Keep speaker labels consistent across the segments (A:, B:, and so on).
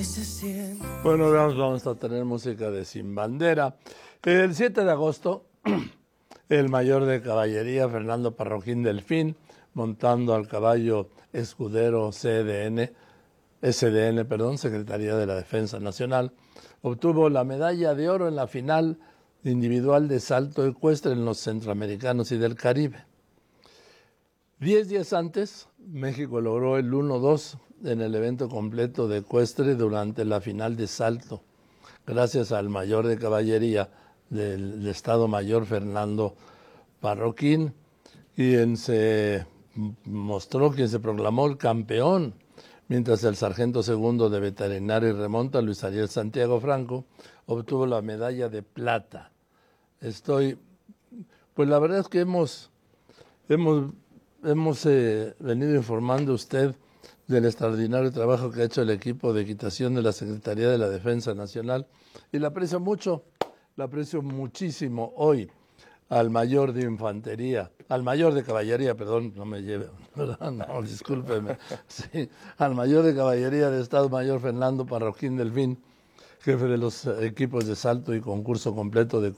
A: Bueno, vamos a tener música de Sin Bandera. El 7 de agosto, el mayor de caballería, Fernando Parroquín Delfín, montando al caballo escudero SDN, Secretaría de la Defensa Nacional, obtuvo la medalla de oro en la final individual de salto ecuestre en los Centroamericanos y del Caribe. 10 días antes, México logró el 1-2 en el evento completo de ecuestre durante la final de salto, gracias al mayor de caballería del Estado Mayor, Fernando Parroquín, quien se proclamó el campeón, mientras el sargento segundo de veterinaria y remonta, Luis Ariel Santiago Franco, obtuvo la medalla de plata. Pues la verdad es que hemos venido informando a usted del extraordinario trabajo que ha hecho el equipo de equitación de la Secretaría de la Defensa Nacional, y la aprecio muchísimo hoy al mayor de caballería, no me lleve, ¿verdad? No, discúlpeme, sí, al mayor de caballería de Estado Mayor, Fernando Parroquín Delfín, jefe de los equipos de salto y concurso completo de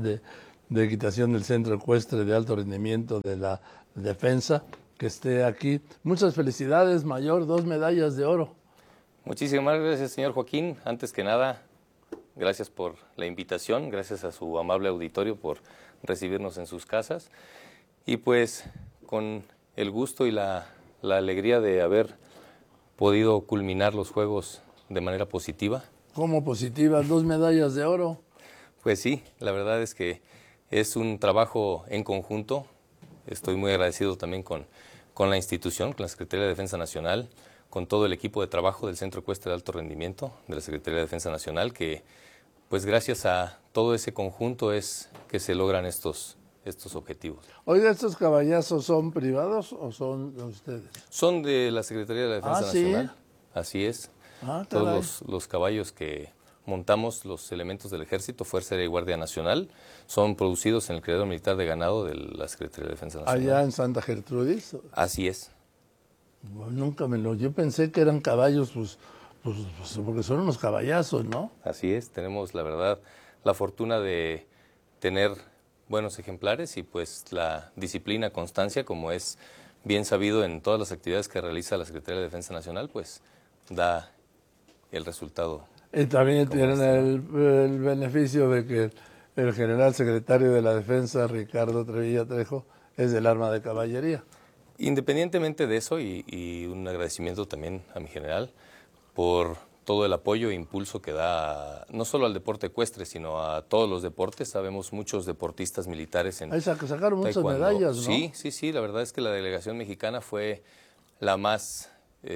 A: equitación del Centro Ecuestre de Alto Rendimiento de la Defensa, que esté aquí. Muchas felicidades, mayor, 2 medallas de oro.
B: Muchísimas gracias, señor Joaquín. Antes que nada, gracias por la invitación, gracias a su amable auditorio por recibirnos en sus casas. Y pues, con el gusto y la alegría de haber podido culminar los Juegos de manera positiva.
A: ¿Cómo positiva? 2 medallas de oro.
B: Pues sí, la verdad es que es un trabajo en conjunto. Estoy muy agradecido también con la institución, con la Secretaría de Defensa Nacional, con todo el equipo de trabajo del Centro Ecuestre de Alto Rendimiento de la Secretaría de Defensa Nacional, que pues gracias a todo ese conjunto es que se logran estos objetivos.
A: Oiga, ¿estos caballazos son privados o son de ustedes?
B: Son de la Secretaría de la Defensa Nacional. Así es. Todos los caballos que montamos, los elementos del Ejército, Fuerza Aérea y Guardia Nacional, son producidos en el Criadero Militar de Ganado de la Secretaría de Defensa Nacional.
A: ¿Allá en Santa Gertrudis?
B: Así es.
A: Bueno, yo pensé que eran caballos, pues porque son unos caballazos, ¿no?
B: Así es, tenemos la verdad la fortuna de tener buenos ejemplares y pues la disciplina, constancia, como es bien sabido en todas las actividades que realiza la Secretaría de Defensa Nacional, pues da el resultado.
A: Y también tienen el beneficio de que el general secretario de la Defensa, Ricardo Trevilla Trejo, es del arma de caballería.
B: Independientemente de eso, y un agradecimiento también a mi general por todo el apoyo e impulso que da no solo al deporte ecuestre, sino a todos los deportes. Sabemos muchos deportistas militares en
A: sacaron muchas medallas, ¿no?
B: Sí, la verdad es que la delegación mexicana fue la más,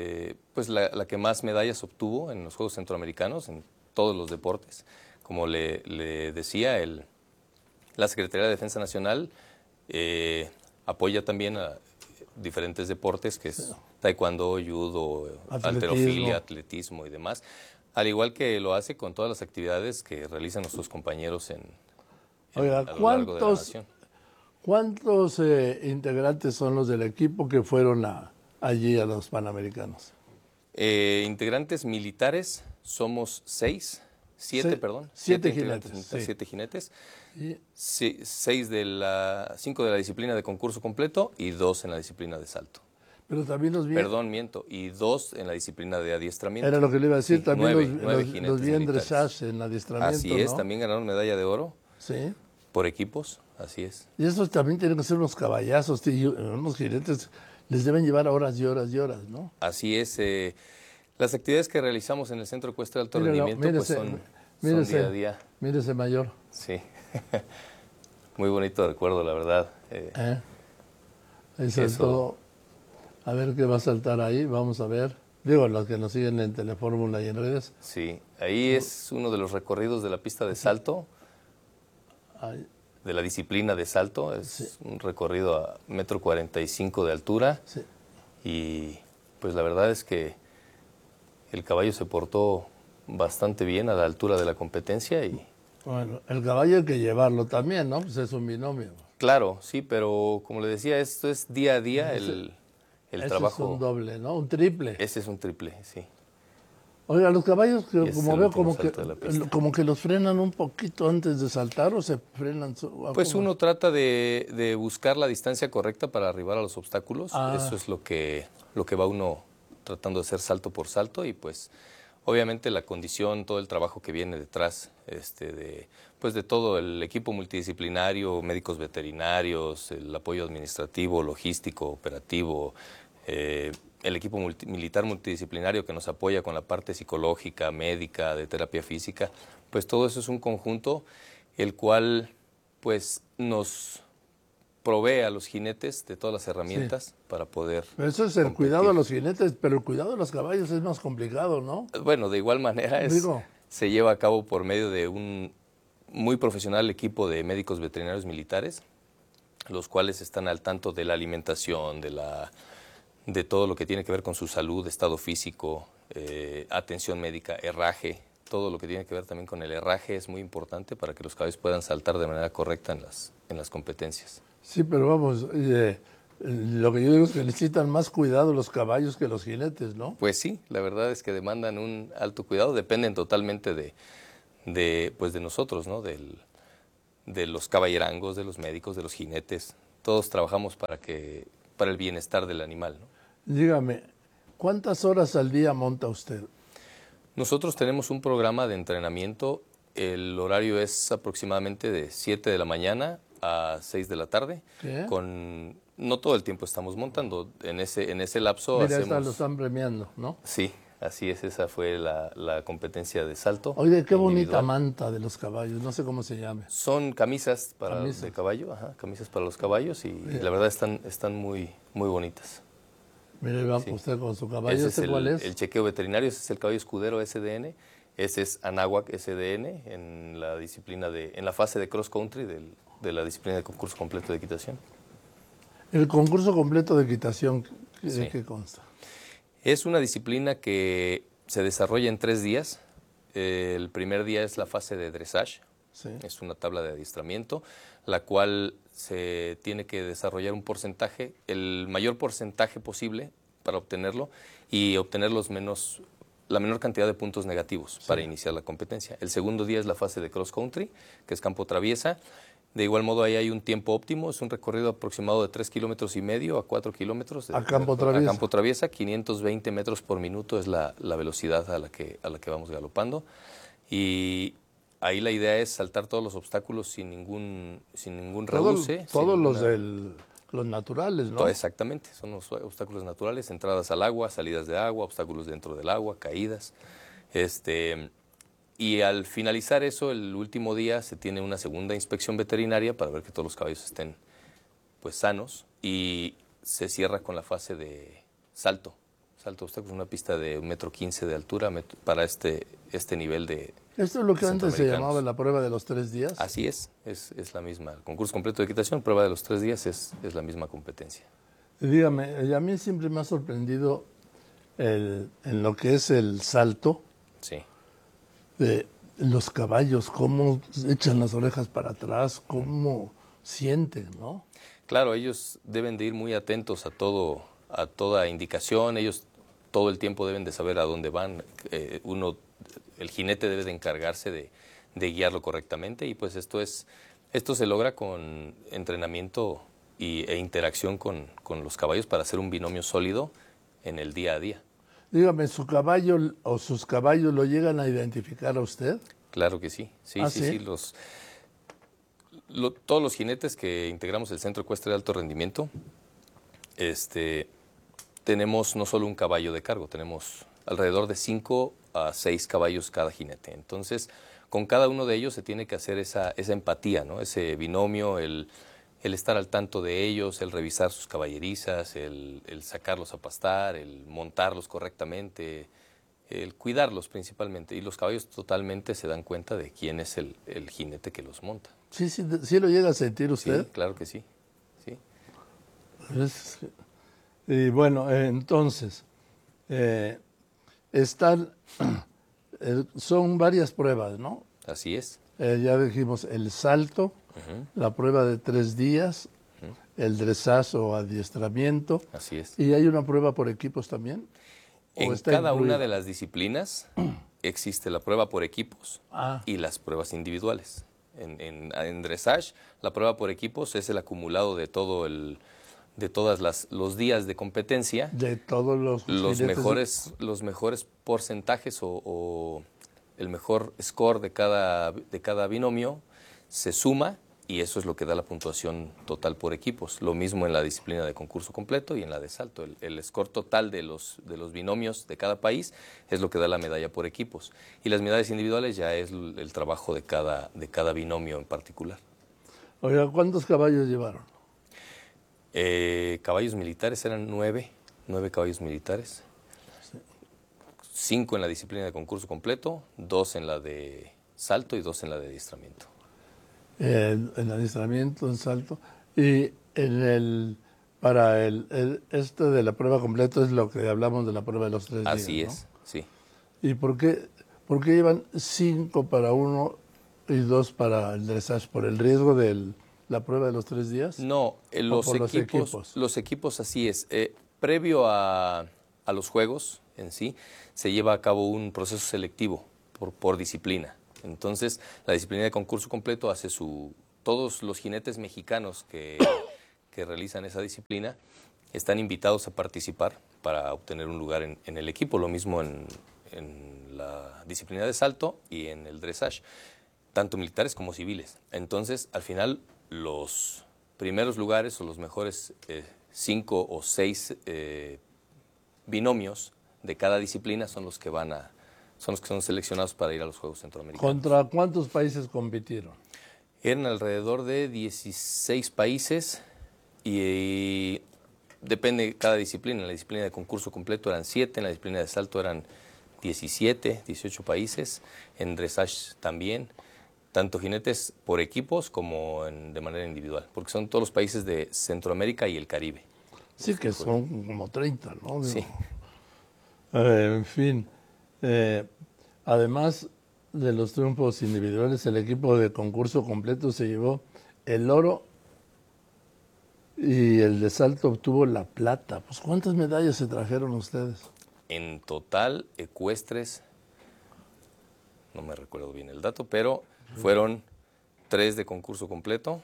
B: la que más medallas obtuvo en los Juegos Centroamericanos, en todos los deportes. Como le decía, la Secretaría de Defensa Nacional apoya también a diferentes deportes, que es taekwondo, judo, halterofilia, atletismo y demás, al igual que lo hace con todas las actividades que realizan nuestros compañeros a lo largo de la nación.
A: ¿Cuántos integrantes son los del equipo que fueron allí a los Panamericanos?
B: Integrantes militares somos 7 jinetes. 7 jinetes. 5 de la disciplina de concurso completo y 2 en la disciplina de salto.
A: Pero también los vi.
B: Y 2 en la disciplina de adiestramiento.
A: Era lo que le iba a decir, también
B: 9
A: los vi en dressage, en adiestramiento.
B: Así es, ¿no? También ganaron medalla de oro.
A: Sí.
B: Por equipos, así es.
A: Y estos también tienen que ser unos caballazos, unos jinetes, les deben llevar horas y horas y horas, ¿no?
B: Así es. Las actividades que realizamos en el Centro Ecuestre de Alto Rendimiento son día a día.
A: Mírese, mayor.
B: Sí. Muy bonito recuerdo, la verdad.
A: Ahí saltó. A ver qué va a saltar ahí, vamos a ver. Digo, los que nos siguen en Telefórmula y en redes.
B: Sí, ahí es uno de los recorridos de la pista de salto, de la disciplina de salto. Es un recorrido a 1,45 m de altura.
A: Sí.
B: Y pues la verdad es que el caballo se portó bastante bien a la altura de la competencia.
A: Bueno, el caballo hay que llevarlo también, ¿no? Pues es un binomio.
B: Claro, sí, pero como le decía, esto es día a día el trabajo.
A: Es un doble, ¿no? Un triple.
B: Ese es un triple, sí.
A: Oiga, los caballos,
B: Y ese
A: como
B: es el
A: veo,
B: último salto de la pista.
A: como que los frenan un poquito antes de saltar o se frenan.
B: Pues
A: ¿cómo?
B: uno trata de buscar la distancia correcta para arribar a los obstáculos.
A: Ah.
B: Eso es lo que va uno tratando de hacer salto por salto y pues obviamente la condición, todo el trabajo que viene detrás, pues de todo el equipo multidisciplinario, médicos veterinarios, el apoyo administrativo, logístico, operativo, el equipo militar multidisciplinario que nos apoya con la parte psicológica, médica, de terapia física, pues todo eso es un conjunto el cual pues nos provee a los jinetes de todas las herramientas para poder
A: Pero eso es el
B: competir.
A: cuidado de los jinetes, pero el cuidado de los caballos es más complicado, ¿no?
B: Bueno, de igual manera se lleva a cabo por medio de un muy profesional equipo de médicos veterinarios militares, los cuales están al tanto de la alimentación, de todo lo que tiene que ver con su salud, estado físico, atención médica, herraje, todo lo que tiene que ver también con el herraje es muy importante para que los caballos puedan saltar de manera correcta en las competencias.
A: Sí, pero vamos, lo que yo digo es que necesitan más cuidado los caballos que los jinetes, ¿no?
B: Pues sí, la verdad es que demandan un alto cuidado, dependen totalmente pues de nosotros, ¿no? De los caballerangos, de los médicos, de los jinetes. Todos trabajamos para el bienestar del animal, ¿no?
A: Dígame, ¿cuántas horas al día monta usted?
B: Nosotros tenemos un programa de entrenamiento, el horario es aproximadamente de 7 de la mañana a 6 de la tarde.
A: ¿Qué?
B: No todo el tiempo estamos montando, en ese lapso
A: Mira,
B: hacemos...
A: lo están premiando, ¿no?
B: Sí, así es, esa fue la competencia de salto.
A: Oye, qué bonita
B: individual.
A: manta de los caballos, no sé cómo se llame.
B: Son camisas de caballo, camisas para los caballos y la verdad están muy, muy bonitas.
A: Mire, va usted con su caballo,
B: Ese es
A: ¿cuál es?
B: el chequeo veterinario, ese es el caballo escudero SDN, ese es Anáhuac SDN en la fase de cross country de la disciplina de concurso completo de equitación.
A: El concurso completo de equitación, ¿de
B: Sí.
A: qué consta?
B: Es una disciplina que se desarrolla en 3 días. El primer día es la fase de dressage,
A: Sí.
B: es una tabla de adiestramiento, la cual se tiene que desarrollar un porcentaje, el mayor porcentaje posible para obtenerlo y obtener la menor cantidad de puntos negativos para iniciar la competencia. El segundo día es la fase de cross country, que es campo traviesa. De igual modo, ahí hay un tiempo óptimo, es un recorrido aproximado de 3,5 kilómetros a 4 kilómetros.
A: A campo traviesa.
B: A campo traviesa, 520 metros por minuto es la velocidad a la que vamos galopando. Y ahí la idea es saltar todos los obstáculos sin ningún reuce.
A: Todos los naturales, ¿no?
B: Exactamente, son los obstáculos naturales, entradas al agua, salidas de agua, obstáculos dentro del agua, caídas. Y al finalizar eso, el último día se tiene una segunda inspección veterinaria para ver que todos los caballos estén pues sanos y se cierra con la fase de salto. Salto obstáculos, una pista de 1,15 m de altura para este nivel de...
A: ¿Esto es lo que antes se llamaba la prueba de los 3 días?
B: Así es la misma. El concurso completo de equitación, prueba de los 3 días, es la misma competencia.
A: Dígame, a mí siempre me ha sorprendido en lo que es el salto
B: Sí.
A: de los caballos, cómo echan las orejas para atrás, cómo sienten, ¿no?
B: Claro, ellos deben de ir muy atentos a toda indicación, ellos todo el tiempo deben de saber a dónde van. El jinete debe de encargarse de guiarlo correctamente y pues esto se logra con entrenamiento e interacción con los caballos para hacer un binomio sólido en el día a día.
A: Dígame, ¿su caballo o sus caballos lo llegan a identificar a usted?
B: Claro que sí, sí. Todos los jinetes que integramos el Centro Ecuestre de Alto Rendimiento, tenemos no solo un caballo de cargo, tenemos alrededor de 5 a 6 caballos cada jinete. Entonces, con cada uno de ellos se tiene que hacer esa empatía, ¿no? Ese binomio, el estar al tanto de ellos, el revisar sus caballerizas, el sacarlos a pastar, el montarlos correctamente, el cuidarlos principalmente. Y los caballos totalmente se dan cuenta de quién es el jinete que los monta.
A: ¿Sí lo llega a sentir usted?
B: Sí, claro que sí. Sí.
A: Y bueno, entonces, son varias pruebas, ¿no?
B: Así es.
A: Ya dijimos el salto, la prueba de 3 días, el dresazo o adiestramiento.
B: Así es.
A: ¿Y hay una prueba por equipos también?
B: En
A: está
B: cada
A: incluido?
B: una de las disciplinas existe la prueba por equipos y las pruebas individuales. En dressage, la prueba por equipos es el acumulado de todo de todas los días de competencia,
A: De todos los jinetes.
B: los mejores porcentajes o el mejor score de cada binomio se suma y eso es lo que da la puntuación total por equipos. Lo mismo en la disciplina de concurso completo y en la de salto. El score total de los binomios de cada país es lo que da la medalla por equipos. Y las medallas individuales ya es el trabajo de cada binomio en particular.
A: Oiga, ¿cuántos caballos llevaron?
B: Caballos militares eran 9 caballos militares. 5 en la disciplina de concurso completo, 2 en la de salto y 2 en la de adiestramiento.
A: En adiestramiento, en salto. Y para este de la prueba completa es lo que hablamos de la prueba de los 3 días.
B: Así es,
A: ¿no?
B: sí.
A: ¿Y por qué llevan 5 para uno y 2 para el dressage? ¿Por el riesgo de la prueba de los 3 días?
B: No, los equipos así es. Previo a los juegos en sí, se lleva a cabo un proceso selectivo por disciplina. Entonces, la disciplina de concurso completo hace todos los jinetes mexicanos que realizan esa disciplina están invitados a participar para obtener un lugar en el equipo. Lo mismo en la disciplina de salto y en el dressage, tanto militares como civiles. Entonces, al final, los primeros lugares o los mejores 5 o 6 binomios de cada disciplina son los que son seleccionados para ir a los Juegos Centroamericanos.
A: ¿Contra cuántos países compitieron?
B: Eran alrededor de 16 países y depende de cada disciplina. En la disciplina de concurso completo eran 7, en la disciplina de salto eran 17, 18 países, en dressage también, tanto jinetes por equipos como de manera individual, porque son todos los países de Centroamérica y el Caribe.
A: Sí, que son como 30, ¿no?
B: Sí.
A: En fin, además de los triunfos individuales, el equipo de concurso completo se llevó el oro y el de salto obtuvo la plata. Pues, ¿cuántas medallas se trajeron ustedes?
B: En total, ecuestres, no me recuerdo bien el dato, pero fueron 3 de concurso completo,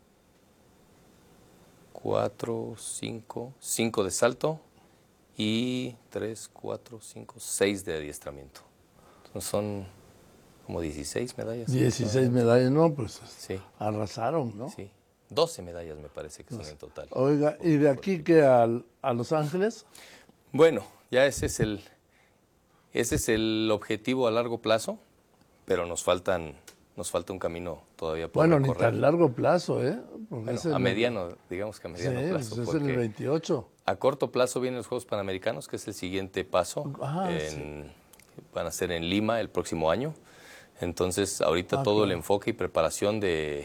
B: 4, 5 de salto y 3, 4, 5, 6 de adiestramiento. Entonces son como 16 medallas.
A: 16 medallas, no, pues
B: sí.
A: Arrasaron, ¿no?
B: Sí, 12 medallas me parece que son en total.
A: Oiga, ¿y de aquí que a Los Ángeles?
B: Bueno, ya ese es el objetivo a largo plazo, pero nos falta un camino todavía por recorrer.
A: Ni tan largo plazo, ¿eh?
B: Bueno, a mediano, digamos que a mediano plazo.
A: Pues es en el 28.
B: A corto plazo vienen los Juegos Panamericanos, que es el siguiente paso.
A: Sí.
B: Van a ser en Lima el próximo año. Entonces, ahorita todo el enfoque y preparación de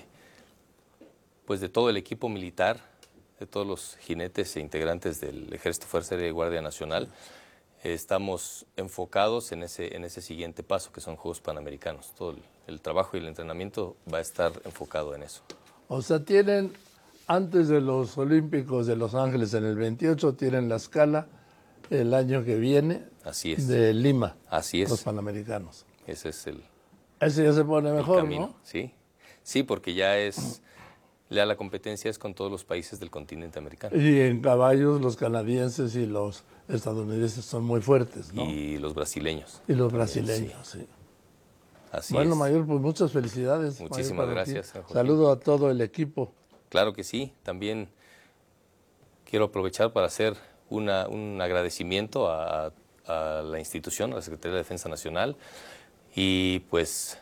B: todo el equipo militar, de todos los jinetes e integrantes del Ejército, Fuerza Aérea y Guardia Nacional, estamos enfocados en ese siguiente paso, que son Juegos Panamericanos. Todo el trabajo y el entrenamiento va a estar enfocado en eso.
A: O sea, tienen, antes de los Olímpicos de Los Ángeles en el 28, tienen la escala el año que viene.
B: Así es.
A: De Lima.
B: Así es.
A: Los Panamericanos.
B: Ese es
A: Ese ya se pone mejor,
B: camino,
A: ¿no?
B: Sí, porque ya la competencia es con todos los países del continente americano.
A: Y en caballos los canadienses y los estadounidenses son muy fuertes, ¿no?
B: Y los brasileños.
A: Y los brasileños, sí.
B: Así
A: bueno,
B: es.
A: Mayor, pues muchas felicidades.
B: Muchísimas gracias.
A: Saludo a todo el equipo.
B: Claro que sí. También quiero aprovechar para hacer un agradecimiento a la institución, a la Secretaría de Defensa Nacional, y pues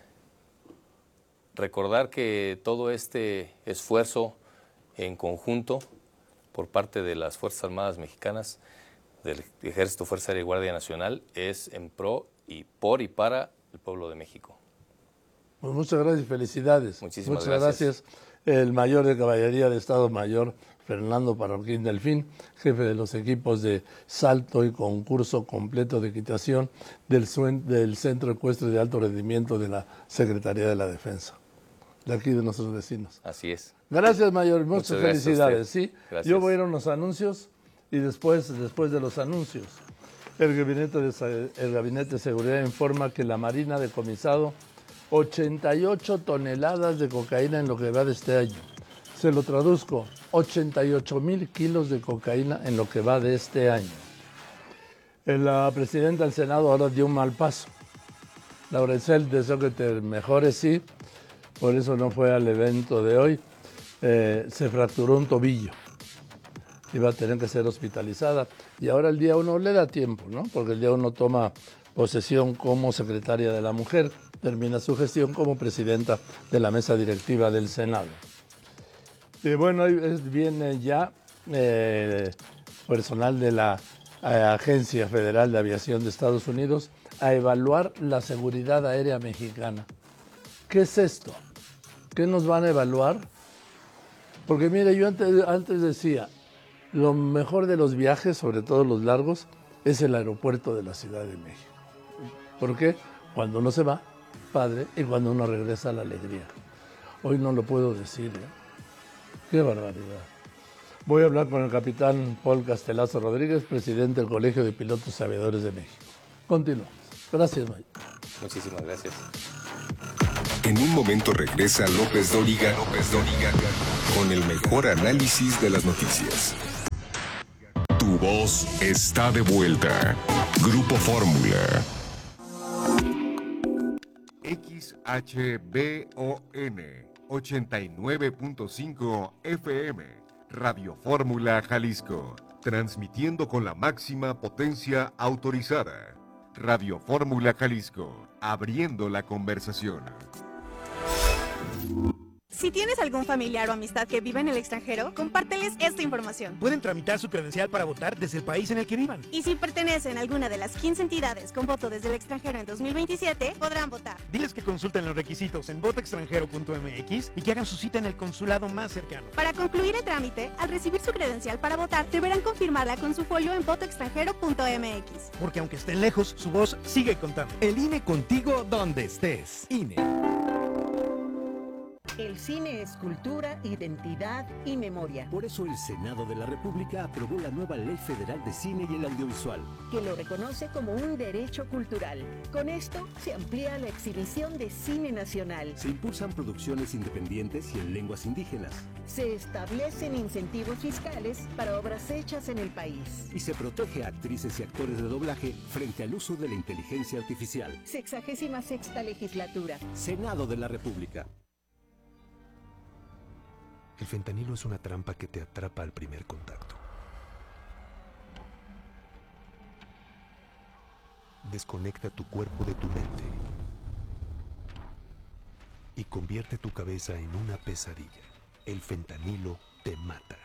B: recordar que todo este esfuerzo en conjunto por parte de las Fuerzas Armadas Mexicanas, del Ejército, Fuerza Aérea y Guardia Nacional, es en pro y por y para el pueblo de México.
A: Pues muchas gracias y felicidades.
B: Muchísimas
A: gracias. El mayor de Caballería de Estado Mayor, Fernando Parroquín Delfín, jefe de los equipos de salto y concurso completo de equitación del Centro Ecuestre de Alto Rendimiento de la Secretaría de la Defensa, de aquí de nuestros vecinos.
B: Así es.
A: Gracias, Mayor. Muchas felicidades. Sí,
B: gracias.
A: yo voy a ir a unos anuncios y después de los anuncios El Gabinete de Seguridad informa que la Marina ha decomisado 88 toneladas de cocaína en lo que va de este año. Se lo traduzco, 88,000 kilos de cocaína en lo que va de este año. La presidenta del Senado ahora dio un mal paso. Laura Ixel deseó que te mejores, sí, por eso no fue al evento de hoy. Se fracturó un tobillo. Iba a tener que ser hospitalizada. Y ahora el día 1 le da tiempo, ¿no? Porque el día 1 toma posesión como secretaria de la Mujer, termina su gestión como presidenta de la mesa directiva del Senado. Y bueno, viene ya personal de la Agencia Federal de Aviación de Estados Unidos a evaluar la seguridad aérea mexicana. ¿Qué es esto? ¿Qué nos van a evaluar? Porque mire, yo antes decía, lo mejor de los viajes, sobre todo los largos, es el aeropuerto de la Ciudad de México. ¿Por qué? Cuando uno se va, padre, y cuando uno regresa, la alegría. Hoy no lo puedo decir, ¿eh? ¡Qué barbaridad! Voy a hablar con el capitán Paul Castelazo Rodríguez, presidente del Colegio de Pilotos y Aviadores de México. Continuamos. Gracias, Mike.
B: Muchísimas gracias.
C: En un momento regresa López Dóriga con el mejor análisis de las noticias. Tu voz está de vuelta. Grupo Fórmula.
D: XHBON 89.5 FM. Radio Fórmula Jalisco. Transmitiendo con la máxima potencia autorizada. Radio Fórmula Jalisco. Abriendo la conversación.
E: Si tienes algún familiar o amistad que vive en el extranjero, compárteles esta información.
F: Pueden tramitar su credencial para votar desde el país en el que vivan.
E: Y si pertenecen a alguna de las 15 entidades con voto desde el extranjero en 2027, podrán votar.
F: Diles que consulten los requisitos en votoextranjero.mx y que hagan su cita en el consulado más cercano.
E: Para concluir el trámite, al recibir su credencial para votar, deberán confirmarla con su folio en votoextranjero.mx.
F: Porque aunque estén lejos, su voz sigue contando.
G: El INE contigo donde estés. INE.
H: El cine es cultura, identidad y memoria.
I: Por eso el Senado de la República aprobó la nueva Ley Federal de Cine y el Audiovisual,
H: que lo reconoce como un derecho cultural. Con esto se amplía la exhibición de cine nacional.
I: Se impulsan producciones independientes y en lenguas indígenas.
H: Se establecen incentivos fiscales para obras hechas en el país.
I: Y se protege a actrices y actores de doblaje frente al uso de la inteligencia artificial.
H: 66ª legislatura.
I: Senado de la República.
J: El fentanilo es una trampa que te atrapa al primer contacto. Desconecta tu cuerpo de tu mente y convierte tu cabeza en una pesadilla. El fentanilo te mata.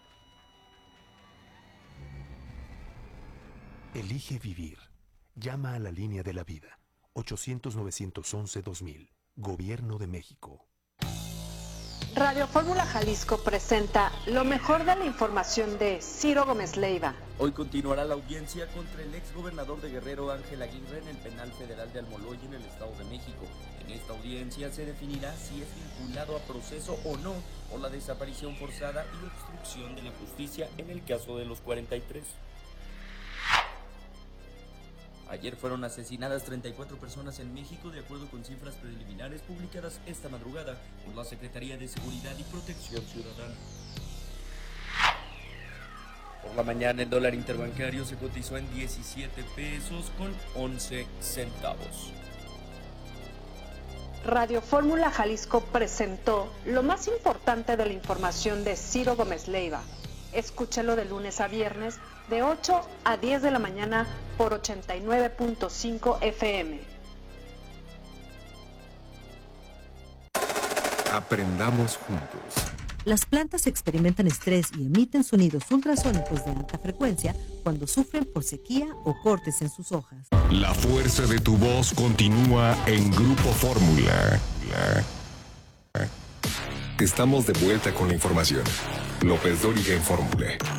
J: Elige vivir. Llama a la línea de la vida. 800-911-2000. Gobierno de México.
K: Radio Fórmula Jalisco presenta lo mejor de la información de Ciro Gómez Leiva.
L: Hoy continuará la audiencia contra el exgobernador de Guerrero, Ángel Aguirre, en el Penal Federal de Almoloya, en el Estado de México. En esta audiencia se definirá si es vinculado a proceso o no por la desaparición forzada y obstrucción de la justicia en el caso de los 43. Ayer fueron asesinadas 34 personas en México, de acuerdo con cifras preliminares publicadas esta madrugada por la Secretaría de Seguridad y Protección Ciudadana. Por la mañana el dólar interbancario se cotizó en 17 pesos con 11 centavos.
K: Radio Fórmula Jalisco presentó lo más importante de la información de Ciro Gómez Leiva. Escúchalo de lunes a viernes de 8 a 10 de la mañana por 89.5 FM.
D: Aprendamos juntos.
M: Las plantas experimentan estrés y emiten sonidos ultrasónicos de alta frecuencia cuando sufren por sequía o cortes en sus hojas.
C: La fuerza de tu voz continúa en Grupo Fórmula. Estamos de vuelta con la información. López Dóriga en Fórmula.